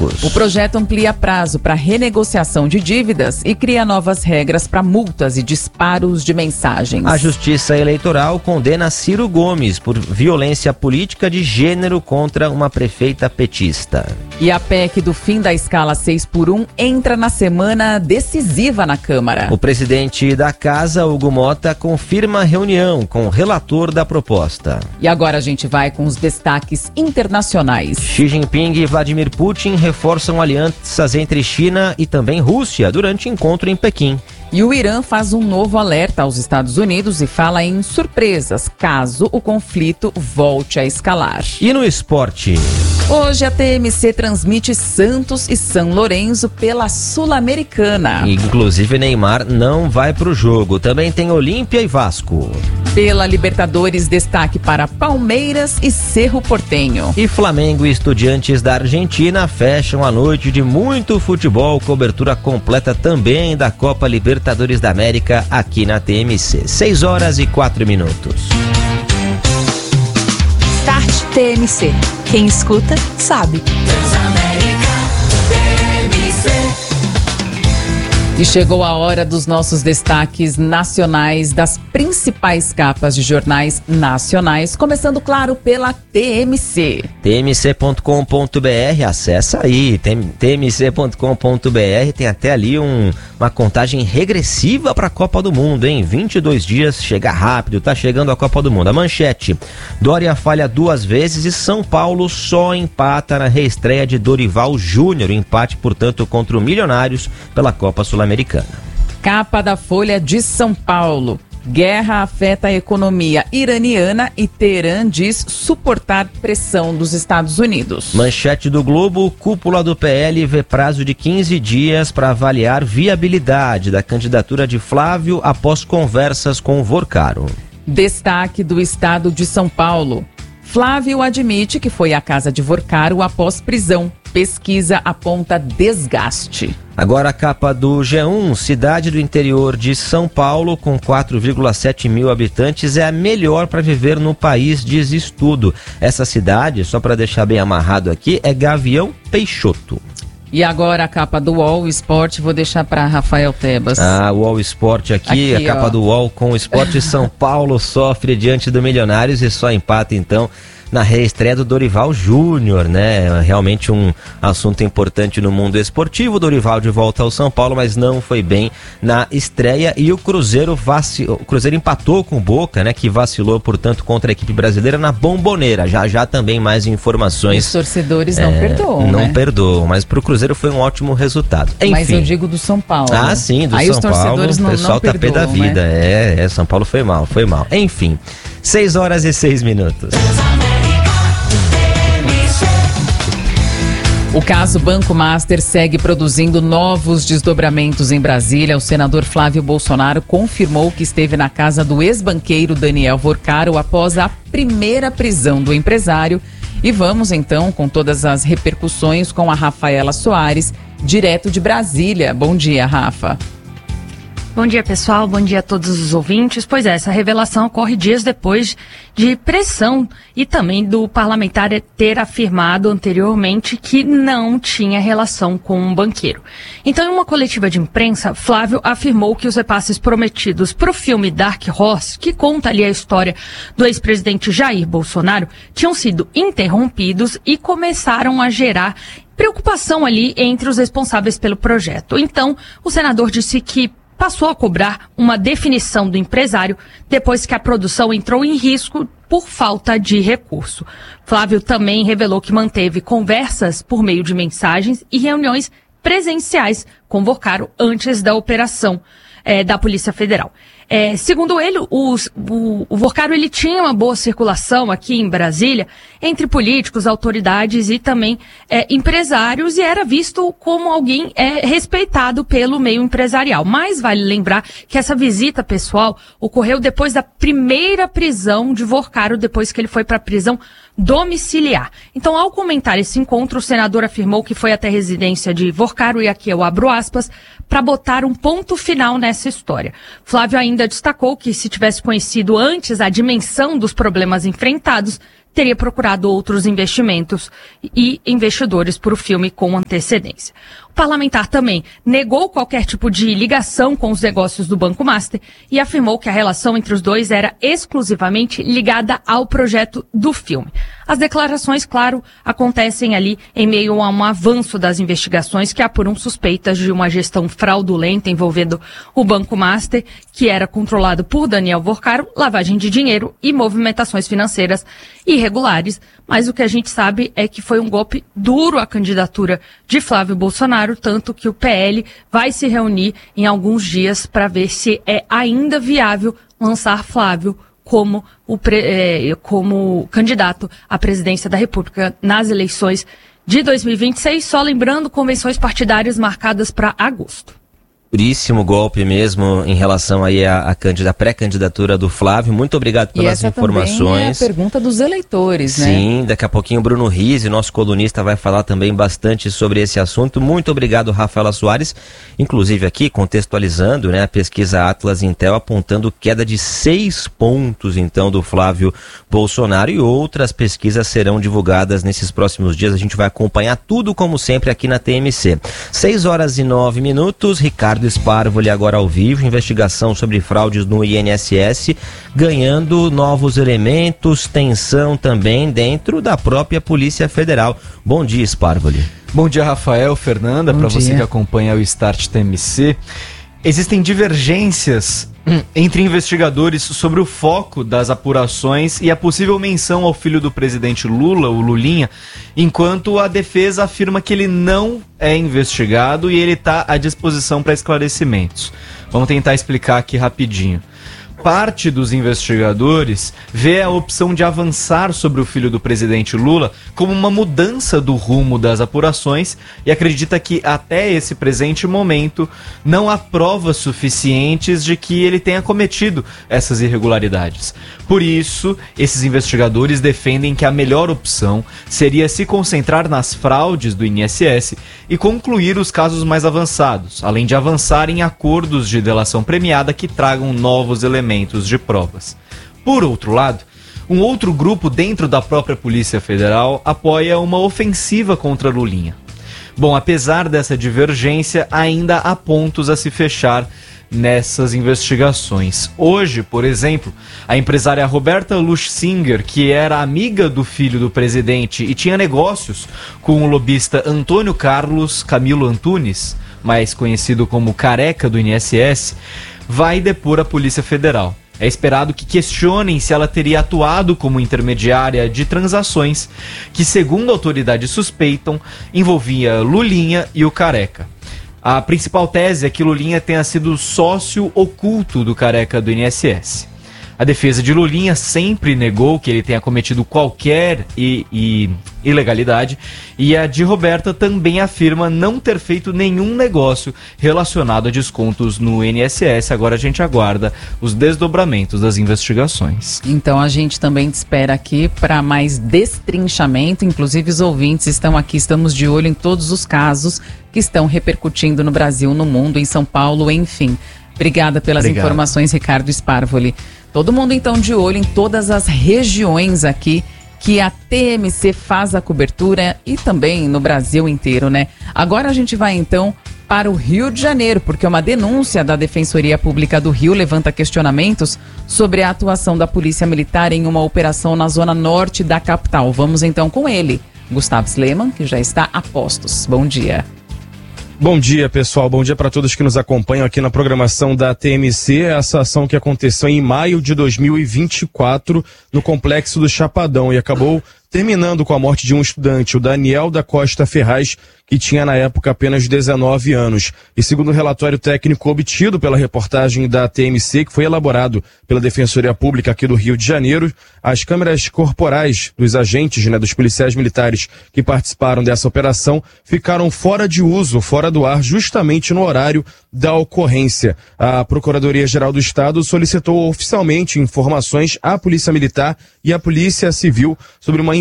políticos. O projeto amplia prazo para renegociação de dívidas e cria novas regras para multas e disparos de mensagens. A Justiça Eleitoral condena Ciro Gomes por violência política de gênero contra uma prefeita petista. E a PEC do fim da escala 6x1 entra na semana decisiva na Câmara. O presidente da Casa, Hugo Mota, confirma a reunião com o relator da proposta. E agora a gente vai com os destaques internacionais. Xi Jinping e Vladimir Putin reforçam alianças entre China e também Rússia durante encontro em Pequim. E o Irã faz um novo alerta aos Estados Unidos e fala em surpresas caso o conflito volte a escalar. E no esporte? Hoje a TMC transmite Santos e São Lourenço pela Sul-Americana. Inclusive Neymar não vai pro jogo. Também tem Olímpia e Vasco. Pela Libertadores, destaque para Palmeiras e Cerro Porteño. E Flamengo e Estudiantes da Argentina fecham a noite de muito futebol. Cobertura completa também da Copa Libertadores da América aqui na TMC. 6h04. Start TMC. Quem escuta, sabe. E chegou a hora dos nossos destaques nacionais das principais capas de jornais nacionais, começando, claro, pela TMC. tmc.com.br, acessa aí, tmc.com.br, tem até ali uma contagem regressiva para a Copa do Mundo, hein? 22 dias, chega rápido, tá chegando a Copa do Mundo. A manchete: Dória falha 2 vezes e São Paulo só empata na reestreia de Dorival Júnior, empate, portanto, contra o Milionários pela Copa Sul-Americana. Capa da Folha de São Paulo. Guerra afeta a economia iraniana e Teherã diz suportar pressão dos Estados Unidos. Manchete do Globo: cúpula do PL vê prazo de 15 dias para avaliar viabilidade da candidatura de Flávio após conversas com o Vorcaro. Destaque do Estado de São Paulo. Flávio admite que foi à casa de Vorcaro após prisão. Pesquisa aponta desgaste. Agora a capa do G1, cidade do interior de São Paulo, com 4,7 mil habitantes, é a melhor para viver no país, diz estudo. Essa cidade, só para deixar bem amarrado aqui, é Gavião Peixoto. E agora a capa do UOL Esporte, vou deixar para Rafael Tebas. O UOL Esporte aqui, a capa do UOL com o Esporte. São Paulo sofre diante do Milionários e só empata então na reestreia do Dorival Júnior, né? Realmente um assunto importante no mundo esportivo. O Dorival de volta ao São Paulo, mas não foi bem na estreia. E o Cruzeiro empatou com o Boca, né? Que vacilou, portanto, contra a equipe brasileira na Bomboneira. Já também mais informações. Os torcedores não perdoam, Não perdoam, mas pro Cruzeiro foi um ótimo resultado. Enfim. Mas eu digo do São Paulo. Sim, do Aí São Paulo. Aí os torcedores não perdoam, tá pé da vida. Né? São Paulo foi mal. Enfim, 6h06. O caso Banco Master segue produzindo novos desdobramentos em Brasília. O senador Flávio Bolsonaro confirmou que esteve na casa do ex-banqueiro Daniel Vorcaro após a primeira prisão do empresário. E vamos então com todas as repercussões com a Rafaela Soares, direto de Brasília. Bom dia, Rafa. Bom dia, pessoal. Bom dia a todos os ouvintes. Pois é, essa revelação ocorre dias depois de pressão e também do parlamentar ter afirmado anteriormente que não tinha relação com um banqueiro. Então, em uma coletiva de imprensa, Flávio afirmou que os repasses prometidos para o filme Dark Horse, que conta ali a história do ex-presidente Jair Bolsonaro, tinham sido interrompidos e começaram a gerar preocupação ali entre os responsáveis pelo projeto. Então, o senador disse que passou a cobrar uma definição do empresário depois que a produção entrou em risco por falta de recurso. Flávio também revelou que manteve conversas por meio de mensagens e reuniões presenciais com Vorcaro antes da operação da Polícia Federal. Segundo ele, o Vorcaro ele tinha uma boa circulação aqui em Brasília entre políticos, autoridades e também empresários, e era visto como alguém respeitado pelo meio empresarial. Mas vale lembrar que essa visita pessoal ocorreu depois da primeira prisão de Vorcaro, depois que ele foi para a prisão domiciliar. Então, ao comentar esse encontro, o senador afirmou que foi até a residência de Vorcaro, e aqui eu abro aspas, para botar um ponto final nessa história. Flávio ainda destacou que, se tivesse conhecido antes a dimensão dos problemas enfrentados, teria procurado outros investimentos e investidores para o filme com antecedência. O parlamentar também negou qualquer tipo de ligação com os negócios do Banco Master e afirmou que a relação entre os dois era exclusivamente ligada ao projeto do filme. As declarações, claro, acontecem ali em meio a um avanço das investigações que apuram suspeitas de uma gestão fraudulenta envolvendo o Banco Master, que era controlado por Daniel Vorcaro, lavagem de dinheiro e movimentações financeiras irregulares. Mas o que a gente sabe é que foi um golpe duro à candidatura de Flávio Bolsonaro, tanto que o PL vai se reunir em alguns dias para ver se é ainda viável lançar Flávio como candidato à presidência da República nas eleições de 2026, só lembrando, convenções partidárias marcadas para agosto. Duríssimo golpe mesmo em relação aí à pré-candidatura do Flávio. Muito obrigado pelas informações. Também é a pergunta dos eleitores, né? Sim, daqui a pouquinho o Bruno Rizzi, nosso colunista, vai falar também bastante sobre esse assunto. Muito obrigado, Rafaela Soares. Inclusive aqui, contextualizando, né, a pesquisa Atlas Intel apontando queda de 6 pontos, então, do Flávio Bolsonaro, e outras pesquisas serão divulgadas nesses próximos dias. A gente vai acompanhar tudo, como sempre, aqui na TMC. 6h09, Ricardo Sparvoli agora ao vivo, investigação sobre fraudes no INSS, ganhando novos elementos, tensão também dentro da própria Polícia Federal. Bom dia, Sparvoli. Bom dia, Rafael, Fernanda, para você que acompanha o Start TMC. Existem divergências entre investigadores sobre o foco das apurações e a possível menção ao filho do presidente Lula, o Lulinha, enquanto a defesa afirma que ele não é investigado e ele está à disposição para esclarecimentos. Vamos tentar explicar aqui rapidinho. Parte dos investigadores vê a opção de avançar sobre o filho do presidente Lula como uma mudança do rumo das apurações e acredita que até esse presente momento não há provas suficientes de que ele tenha cometido essas irregularidades. Por isso, esses investigadores defendem que a melhor opção seria se concentrar nas fraudes do INSS e concluir os casos mais avançados, além de avançar em acordos de delação premiada que tragam novos elementos de provas. Por outro lado, um outro grupo dentro da própria Polícia Federal apoia uma ofensiva contra Lulinha. Bom, apesar dessa divergência, ainda há pontos a se fechar nessas investigações. Hoje, por exemplo, a empresária Roberta Luchsinger, que era amiga do filho do presidente e tinha negócios com o lobista Antônio Carlos Camilo Antunes, mais conhecido como Careca do INSS, vai depor a Polícia Federal. É esperado que questionem se ela teria atuado como intermediária de transações que, segundo autoridades suspeitam, envolvia Lulinha e o Careca. A principal tese é que Lulinha tenha sido sócio oculto do Careca do INSS. A defesa de Lulinha sempre negou que ele tenha cometido qualquer ilegalidade e a de Roberta também afirma não ter feito nenhum negócio relacionado a descontos no INSS. Agora a gente aguarda os desdobramentos das investigações. Então a gente também te espera aqui para mais destrinchamento, inclusive os ouvintes estão aqui, estamos de olho em todos os casos que estão repercutindo no Brasil, no mundo, em São Paulo, enfim. Obrigada pelas informações, Ricardo Sparvoli. Todo mundo então de olho em todas as regiões aqui que a TMC faz a cobertura e também no Brasil inteiro, né? Agora a gente vai então para o Rio de Janeiro, porque uma denúncia da Defensoria Pública do Rio levanta questionamentos sobre a atuação da Polícia Militar em uma operação na zona norte da capital. Vamos então com ele, Gustavo Sleman, que já está a postos. Bom dia. Bom dia, pessoal. Bom dia para todos que nos acompanham aqui na programação da TMC. Essa ação que aconteceu em maio de 2024 no Complexo do Chapadão e acabou terminando com a morte de um estudante, o Daniel da Costa Ferraz, que tinha na época apenas 19 anos. E segundo o relatório técnico obtido pela reportagem da TMC, que foi elaborado pela Defensoria Pública aqui do Rio de Janeiro, as câmeras corporais dos agentes, dos policiais militares que participaram dessa operação, ficaram fora de uso, fora do ar, justamente no horário da ocorrência. A Procuradoria-Geral do Estado solicitou oficialmente informações à Polícia Militar e à Polícia Civil sobre uma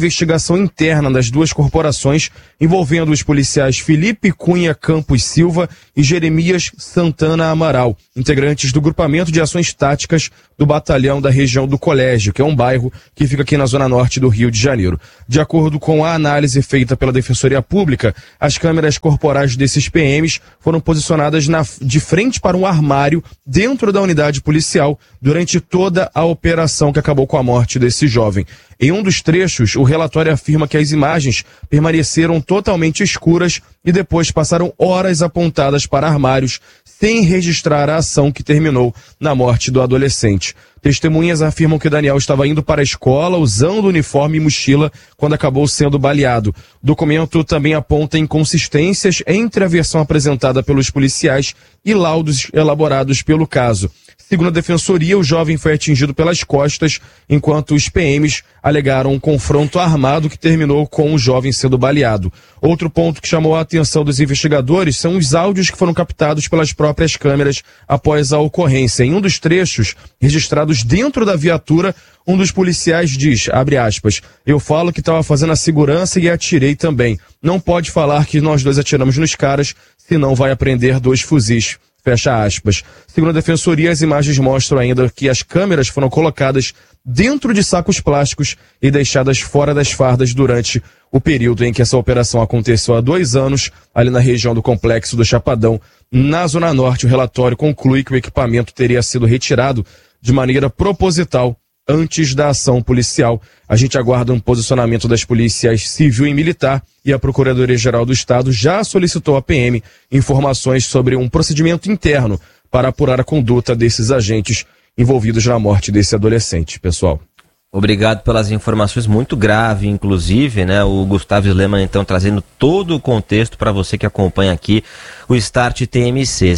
investigação interna das duas corporações envolvendo os policiais Felipe Cunha Campos Silva e Jeremias Santana Amaral, integrantes do Grupamento de Ações Táticas do Batalhão da região do Colégio, que é um bairro que fica aqui na zona norte do Rio de Janeiro. De acordo com a análise feita pela Defensoria Pública, as câmeras corporais desses PMs foram posicionadas de frente para um armário dentro da unidade policial durante toda a operação que acabou com a morte desse jovem. Em um dos trechos, o relatório afirma que as imagens permaneceram totalmente escuras e depois passaram horas apontadas para armários sem registrar a ação que terminou na morte do adolescente. Testemunhas afirmam que Daniel estava indo para a escola usando uniforme e mochila quando acabou sendo baleado. O documento também aponta inconsistências entre a versão apresentada pelos policiais e laudos elaborados pelo caso. Segundo a Defensoria, o jovem foi atingido pelas costas, enquanto os PMs alegaram um confronto armado que terminou com o jovem sendo baleado. Outro ponto que chamou a atenção dos investigadores são os áudios que foram captados pelas próprias câmeras após a ocorrência. Em um dos trechos, registrados dentro da viatura, um dos policiais diz, abre aspas, eu falo que estava fazendo a segurança e atirei também. Não pode falar que nós dois atiramos nos caras, senão vai apreender 2 fuzis. Fecha aspas. Segundo a Defensoria, as imagens mostram ainda que as câmeras foram colocadas dentro de sacos plásticos e deixadas fora das fardas durante o período em que essa operação aconteceu há 2 anos, ali na região do Complexo do Chapadão. Na Zona Norte, o relatório conclui que o equipamento teria sido retirado de maneira proposital antes da ação policial. A gente aguarda um posicionamento das polícias civil e militar e a Procuradoria-Geral do Estado já solicitou à PM informações sobre um procedimento interno para apurar a conduta desses agentes envolvidos na morte desse adolescente, pessoal. Obrigado pelas informações, muito grave, inclusive, né? O Gustavo Sleman, então, trazendo todo o contexto para você que acompanha aqui o Start TMC.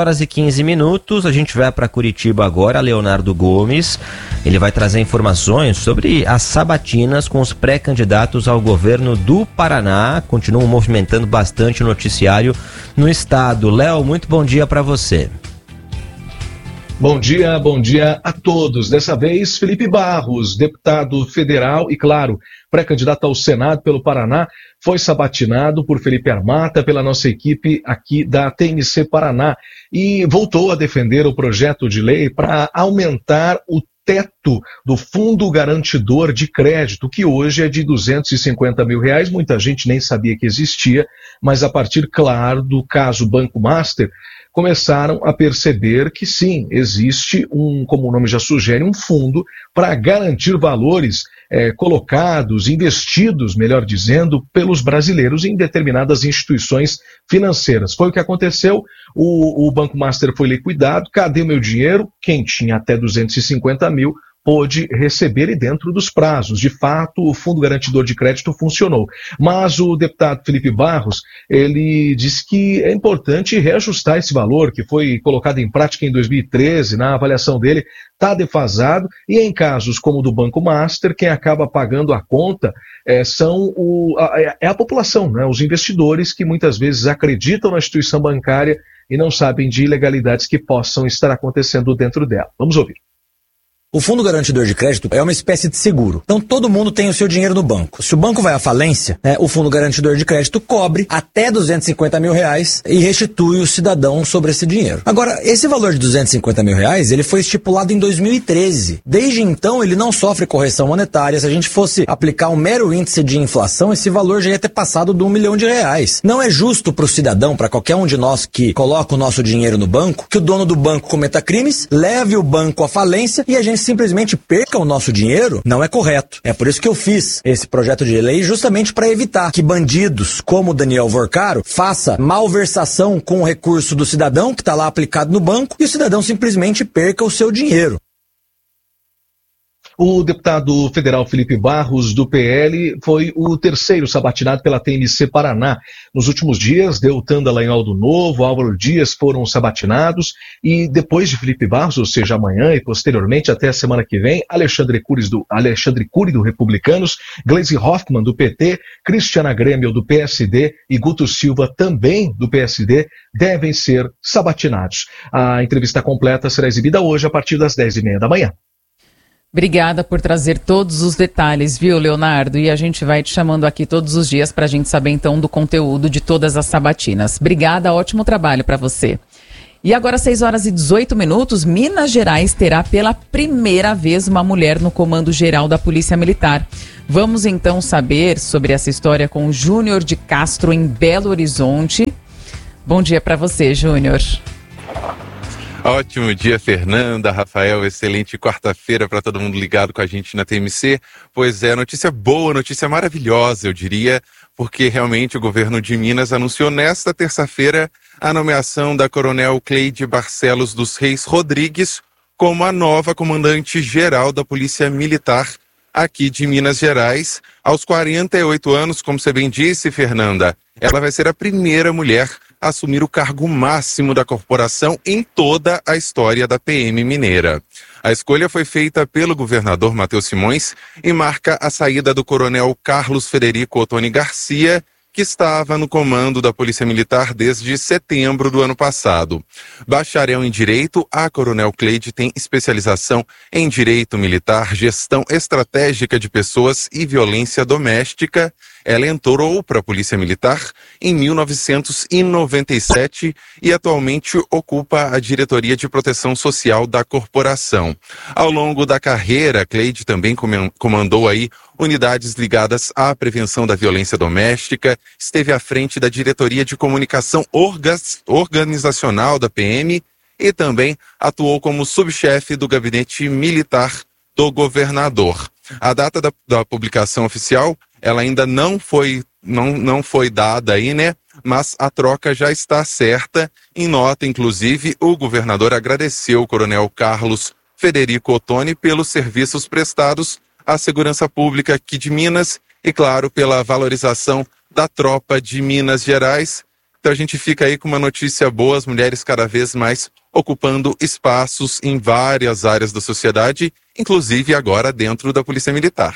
6h15, a gente vai para Curitiba agora, Leonardo Gomes. Ele vai trazer informações sobre as sabatinas com os pré-candidatos ao governo do Paraná. Continuam movimentando bastante o noticiário no estado. Léo, muito bom dia para você. Bom dia a todos. Dessa vez, Felipe Barros, deputado federal e, claro, pré-candidato ao Senado pelo Paraná, foi sabatinado por Felipe Armata, pela nossa equipe aqui da TMC Paraná, e voltou a defender o projeto de lei para aumentar o teto do Fundo Garantidor de Crédito, que hoje é de R$250 mil. Muita gente nem sabia que existia, mas a partir, claro, do caso Banco Master, começaram a perceber que sim, existe como o nome já sugere, um fundo para garantir valores colocados, investidos, melhor dizendo, pelos brasileiros em determinadas instituições financeiras. Foi o que aconteceu, o Banco Master foi liquidado, cadê o meu dinheiro? Quem tinha até 250 mil pôde receber e dentro dos prazos. De fato, o Fundo Garantidor de Crédito funcionou. Mas o deputado Felipe Barros, ele disse que é importante reajustar esse valor que foi colocado em prática em 2013, na avaliação dele, está defasado, e em casos como o do Banco Master, quem acaba pagando a conta é a população, né? Os investidores que muitas vezes acreditam na instituição bancária e não sabem de ilegalidades que possam estar acontecendo dentro dela. Vamos ouvir. O Fundo Garantidor de Crédito é uma espécie de seguro. Então todo mundo tem o seu dinheiro no banco. Se o banco vai à falência, o Fundo Garantidor de Crédito cobre até R$250 mil e restitui o cidadão sobre esse dinheiro. Agora, esse valor de R$250 mil, ele foi estipulado em 2013. Desde então, ele não sofre correção monetária. Se a gente fosse aplicar um mero índice de inflação, esse valor já ia ter passado de R$1 milhão. Não é justo para o cidadão, para qualquer um de nós que coloca o nosso dinheiro no banco, que o dono do banco cometa crimes, leve o banco à falência e a gente simplesmente perca o nosso dinheiro. Não é correto. É por isso que eu fiz esse projeto de lei, justamente para evitar que bandidos como Daniel Vorcaro faça malversação com o recurso do cidadão que está lá aplicado no banco e o cidadão simplesmente perca o seu dinheiro. O deputado federal Felipe Barros, do PL, foi o terceiro sabatinado pela TMC Paraná. Nos últimos dias, Deltan Dallagnol do Novo, Álvaro Dias foram sabatinados e depois de Felipe Barros, ou seja, amanhã e posteriormente até a semana que vem, Alexandre Cury do Republicanos, Gleisi Hoffmann do PT, Cristiana Grêmio do PSD e Guto Silva também do PSD devem ser sabatinados. A entrevista completa será exibida hoje a partir das 10h30 da manhã. Obrigada por trazer todos os detalhes, viu, Leonardo? E a gente vai te chamando aqui todos os dias para a gente saber, então, do conteúdo de todas as sabatinas. Obrigada, ótimo trabalho para você. E agora, 6h18, Minas Gerais terá pela primeira vez uma mulher no comando geral da Polícia Militar. Vamos, então, saber sobre essa história com o Júnior de Castro, em Belo Horizonte. Bom dia para você, Júnior. Ótimo dia, Fernanda, Rafael, excelente quarta-feira para todo mundo ligado com a gente na TMC. Pois é, notícia boa, notícia maravilhosa, eu diria, porque realmente o governo de Minas anunciou nesta terça-feira a nomeação da Coronel Cleide Barcelos dos Reis Rodrigues como a nova comandante-geral da Polícia Militar aqui de Minas Gerais. Aos 48 anos, como você bem disse, Fernanda, ela vai ser a primeira mulher a assumir o cargo máximo da corporação em toda a história da PM mineira. A escolha foi feita pelo governador Matheus Simões e marca a saída do coronel Carlos Federico Ottoni Garcia, que estava no comando da Polícia Militar desde setembro do ano passado. Bacharel em Direito, a Coronel Cleide tem especialização em Direito Militar, Gestão Estratégica de Pessoas e Violência Doméstica. Ela entrou para a Polícia Militar em 1997 e atualmente ocupa a Diretoria de Proteção Social da corporação. Ao longo da carreira, Cleide também comandou aí unidades ligadas à prevenção da violência doméstica, esteve à frente da Diretoria de Comunicação Organizacional da PM e também atuou como subchefe do Gabinete Militar do Governador. A data da publicação oficial, ela ainda não foi dada aí, né? Mas a troca já está certa. Em nota, inclusive, o governador agradeceu o coronel Carlos Federico Ottoni pelos serviços prestados à segurança pública aqui de Minas e, claro, pela valorização da tropa de Minas Gerais. Então a gente fica aí com uma notícia boa, as mulheres cada vez mais ocupando espaços em várias áreas da sociedade, inclusive agora dentro da Polícia Militar.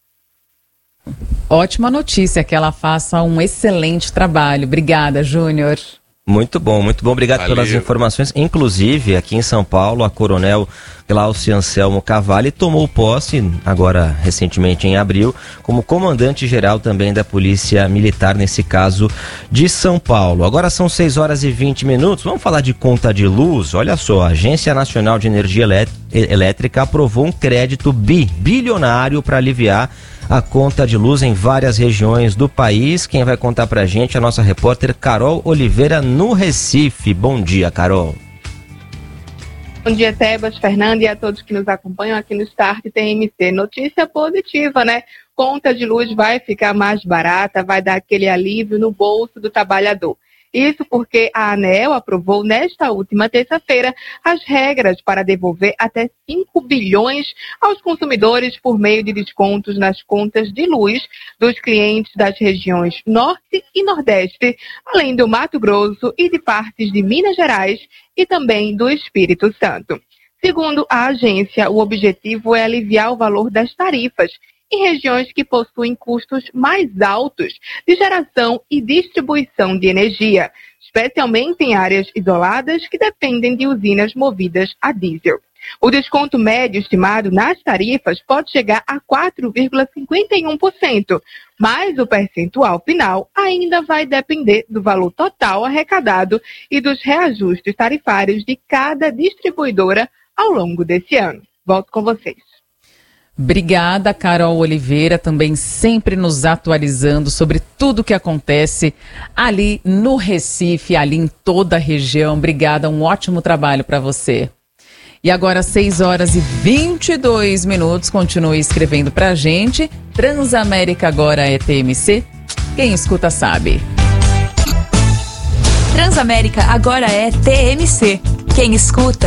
Ótima notícia, que ela faça um excelente trabalho. Obrigada, Júnior. Muito bom. Obrigado Valeu. pelas informações. Inclusive, aqui em São Paulo, a Coronel Glaucia Anselmo Cavalli tomou posse, agora recentemente em abril, como comandante-geral também da Polícia Militar, nesse caso de São Paulo. Agora são 6h20. Vamos falar de conta de luz. Olha só, a Agência Nacional de Energia Elétrica aprovou um crédito bilionário para aliviar a conta de luz em várias regiões do país. Quem vai contar pra gente é a nossa repórter Carol Oliveira, no Recife. Bom dia, Carol. Bom dia, Tebas, Fernanda e a todos que nos acompanham aqui no Start TMC. Notícia positiva, né? Conta de luz vai ficar mais barata, vai dar aquele alívio no bolso do trabalhador. Isso porque a ANEEL aprovou nesta última terça-feira as regras para devolver até 5 bilhões aos consumidores por meio de descontos nas contas de luz dos clientes das regiões Norte e Nordeste, além do Mato Grosso e de partes de Minas Gerais e também do Espírito Santo. Segundo a agência, o objetivo é aliviar o valor das tarifas em regiões que possuem custos mais altos de geração e distribuição de energia, especialmente em áreas isoladas que dependem de usinas movidas a diesel. O desconto médio estimado nas tarifas pode chegar a 4,51%, mas o percentual final ainda vai depender do valor total arrecadado e dos reajustes tarifários de cada distribuidora ao longo desse ano. Volto com vocês. Obrigada, Carol Oliveira, também sempre nos atualizando sobre tudo que acontece ali no Recife, ali em toda a região. Obrigada, um ótimo trabalho para você. E agora, 6h22, continue escrevendo pra gente. Transamérica agora é TMC, quem escuta sabe. Transamérica agora é TMC, quem escuta